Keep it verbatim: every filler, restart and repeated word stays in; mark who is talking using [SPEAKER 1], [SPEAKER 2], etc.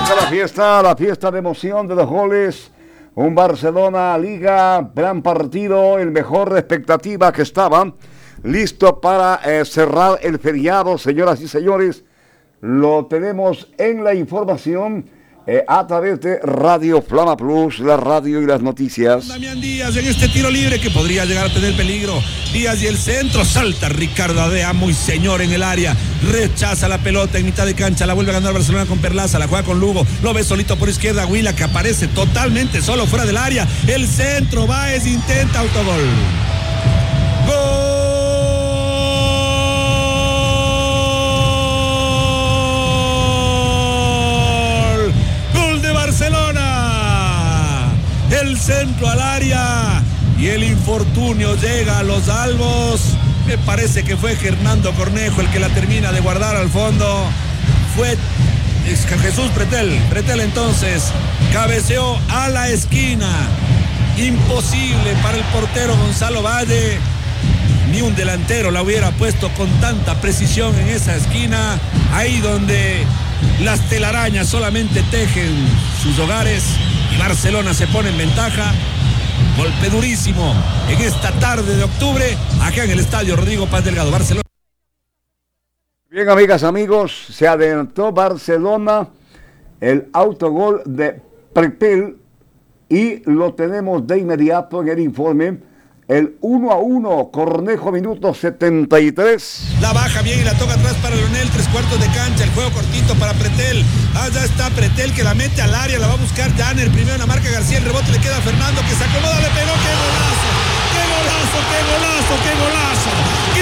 [SPEAKER 1] Comienza la fiesta, la fiesta de emoción de los goles. Un Barcelona-Liga, gran partido, el mejor de expectativa que estaba. Listo para eh, cerrar el feriado, señoras y señores. Lo tenemos en la información eh, a través de Radio Flama Plus, la radio y las noticias.
[SPEAKER 2] Damián Díaz en este tiro libre que podría llegar a tener peligro. Díaz y el centro, salta Ricardo Adea, muy señor en el área. Rechaza la pelota en mitad de cancha, la vuelve a ganar Barcelona con Perlaza, la juega con Lugo, lo ve solito por izquierda, Huila que aparece totalmente solo fuera del área. El centro, Báez intenta autogol. ¡Gol! El centro al área y el infortunio llega a los albos. Me parece que fue Hernando Cornejo el que la termina de guardar al fondo. Fue Jesús Pretel. Pretel entonces cabeceó a la esquina. Imposible para el portero Gonzalo Valle. Ni un delantero la hubiera puesto con tanta precisión en esa esquina. Ahí donde las telarañas solamente tejen sus hogares. Y Barcelona se pone en ventaja. Golpe durísimo en esta tarde de octubre, acá en el estadio Rodrigo Paz Delgado, Barcelona.
[SPEAKER 1] Bien, amigas, amigos, se adelantó Barcelona, el autogol de Pretel, y lo tenemos de inmediato en el informe. El uno a uno, Cornejo, minuto setenta y tres.
[SPEAKER 2] La baja bien y la toca atrás para Leonel, tres cuartos de cancha, el juego cortito para Pretel. Allá está Pretel que la mete al área, la va a buscar Janer, primero la marca García, el rebote le queda a Fernando que se acomoda, le pegó, qué golazo, qué golazo, qué golazo, qué golazo, qué